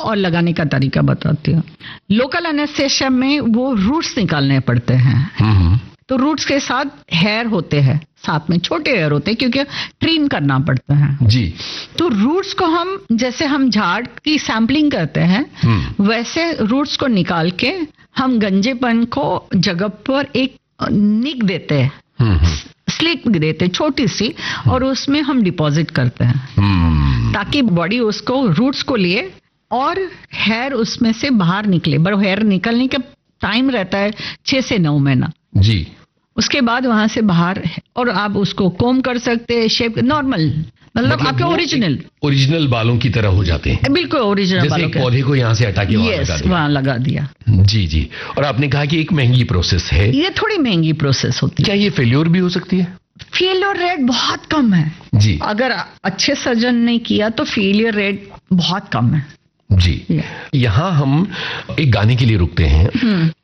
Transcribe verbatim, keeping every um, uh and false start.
और लगाने का तरीका बताती हूँ। लोकल एनेस्थेसिया में वो रूट्स निकालने पड़ते हैं, तो रूट्स के साथ हेयर होते हैं, साथ में छोटे हेयर होते हैं क्योंकि ट्रिम करना पड़ता है जी। तो रूट्स को हम जैसे हम झाड़ की सैंपलिंग करते हैं वैसे रूट्स को निकाल के हम गंजेपन को जगह पर एक निक देते हैं, स्लिक देते हैं छोटी सी, और उसमें हम डिपॉजिट करते हैं ताकि बॉडी उसको रूट्स को लिए और हेयर उसमें से बाहर निकले। बट हेयर निकलने का टाइम रहता है छह से नौ महीना जी। उसके बाद वहां से बाहर, और आप उसको कोम कर सकते हैं, शेप नॉर्मल, मतलब, मतलब आपके ओरिजिनल ओरिजिनल बालों की तरह हो जाते हैं, बिल्कुल ओरिजिनल बालों के। पौधे को यहाँ से हटा के वहां लगा दिया। वहां लगा दिया। जी जी। और आपने कहा कि एक महंगी प्रोसेस है। ये थोड़ी महंगी प्रोसेस होती है। क्या ये फेल्योर भी हो सकती है? फेलियर रेट बहुत कम है जी। अगर अच्छे सर्जन ने किया तो फेलियर रेट बहुत कम है जी। यहाँ हम एक गाने के लिए रुकते हैं।